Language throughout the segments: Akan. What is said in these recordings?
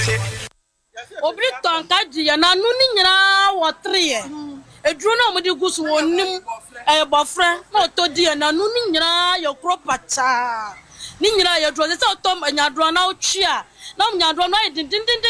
Obriton kaji ya na nu ni nyina wo 3 eduro na mo di gusu wonim bofre na to di na nu ni nyina yo kropacha ni nyina yo dro se otom anyadro na otwia na nyadro na din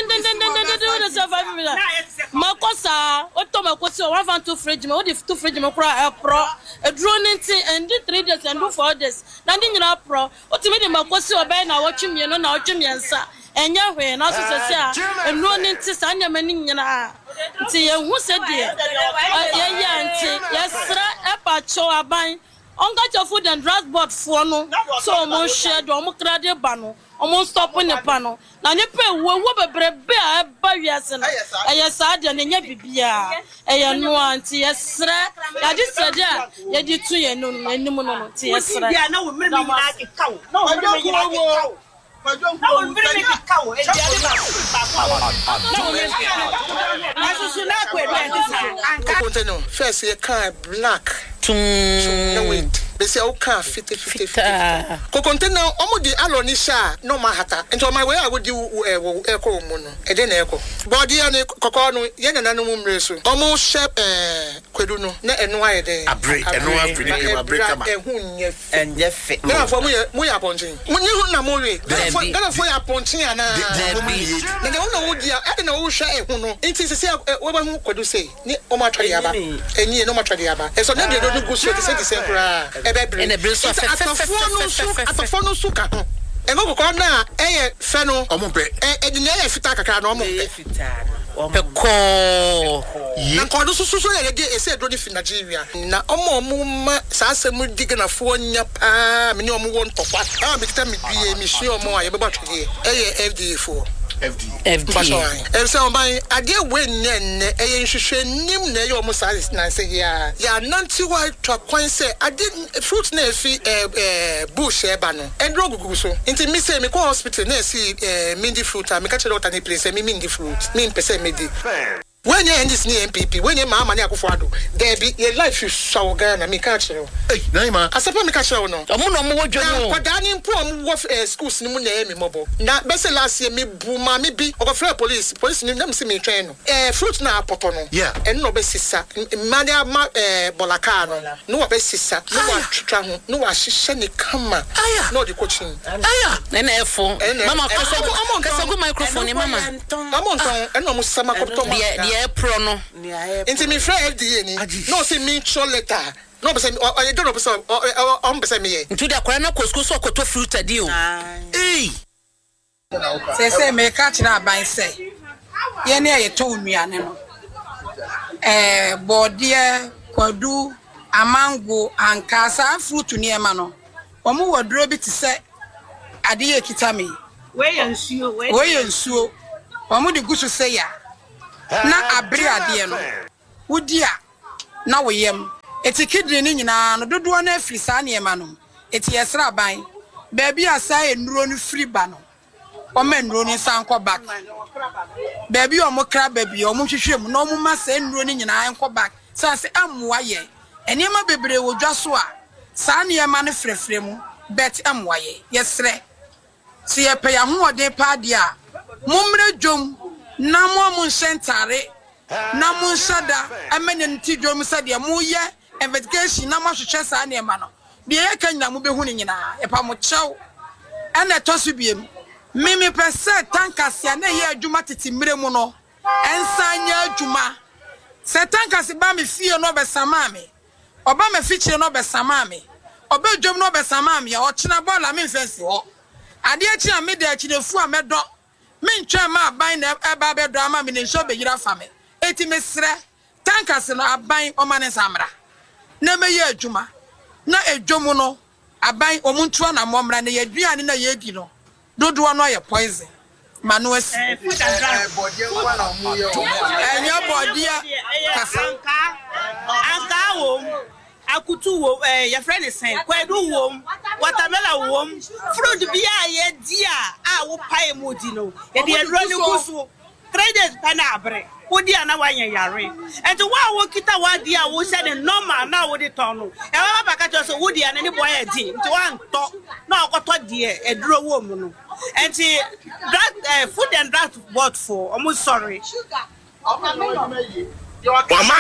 makosa otom akosi 1 fridge me o di 2 fridge me kura pro eduro ni nti and 3 days and 4 days na ni nyina pro otimi di makosi obe na wotwimie no na otwimiensa enya hwe na so se a enu ni nti sa nya mani nyina nti ye hu se de ye ya nti yesra epa cho aban onga cho food and drug board fo no so mo share do mo krade ba no omo stop ne pa no na ne pe wo bebrebe a ba wiase no eye sa de ne nya bibia eye no anti yesra ya di sede a ye di tu ye no anim no nti yesra na wo mmiri nyina ke kawo na wo mmiri nyina ke kawo First, you can't black. They say, okay, 50. Kokonte na omudi alonisha no mahata. Into my way I would do echo mono. E den echo. Body ani kokko no ye na nanu mumreso. Omo shep kwedu no na eno aye den. Break eno a break ama. Ehunye enye fe. Na for mu ya pontin. Munyi hu na mo we. Gana for ya pontin ana. Na de wona wodi a e na wo hwa ehu no. Nti sese we ba hu kwedu sei. Ni o ma twade aba. Enyi no ma twade aba. E so na de do gusu te se kura. And the brace of atofo suka ho ego ko na eye fe no omompe e di na eye fita kakra na omompe peko na ko do susu ye de ese do ni fi Nigeria na omo ma sa asem diga fo nya pa me ni omo won tokwa me kita me bie me hwe omo aye be ba twege eye FDA fo FD so by ade we nne eye nhwehwe nim na eye omo sa na se ya nanti wa twa kwan se ade fruit na fi bush e ba no endro gugu so nti mi se me ko hospital na si mindi fruit a me ka chere otani place me mindi fruit me pese me di when you end this new MPP when you mama na akufo ado there be your life you show Ghana me ka chere eh naima asepa me ka chere no omo no mo wodwo no kwada ni mpo omo wo schools ni mu na emi mobo na bese last year me bu ma me bi okofre police ni dem se me twen no fruit na apoto no en no be sisa mania ma bolaka no wo be sisa no wa twtwa ho no wa hihye ni kama no de coaching na efo mama kasagu microphone mama amonton en no mo sama kopto pro no inti mi friend FDA ni no say me show letter no be say I don't know person be say me into the kwara na kosko so koto fruit adi o say me ka kira ban say ye ne ye to nuane no bodie kwadu amango ankasa fruit ni e ma no omo wodro bi ti say ade ye kita me we yensuo omo de gusu say ya na abri ade no wudia na woyem etikidre ni nyina no dodo na afri sa na ema no eti yesra ban baabi asa enuro no free ba no o ma enuro ni sanko back baabi o mo kra baabi o mo hwehwem na o mo ma sa enuro ni nyina enko back sa se amwa ye enema bebre wodwa so a sa na ema no frefre mu bet amwa ye yesre si ye pe ya ho ode pa de a momre dwom na mo nsentare na mo nsada amene nti dwom sade mo ye investigation na mo hwehwe sa na ema no de ye kan na mo behu ni nyina e pa mo chew ana tosu biem mimi pese tankasia na ye adwuma tete mire mu no ensanya adwuma se tankasi ba me fie no be samame oba me fichire no be samame oba dwom no be samame ya o chena bola me fensi ho ade achi na me de achi nefu a medo mentwa ma aban na eba be do ama me ne nso be yira fa me eti mesre tankasi no aban o ma ne samra na me ye adwuma na edwomu no aban omuntu na momra na ye aduane na ye di no dodo no ye poison manuas body one of mu yo enyo body anka wo akutu wo your friend is saying kwadu wo watermelon wo fruit bia ye dia a wo pae mu di no ye de adro ni gusu 3 days pa na abre wodi ana wanye yare enti wa wo kita wadi a wo se the normal na wo de ton no e wa ba ka so wodi ana ni boy edi nti wa nto na okoto de eduro wo mu no enti that food and drug board for almost sorry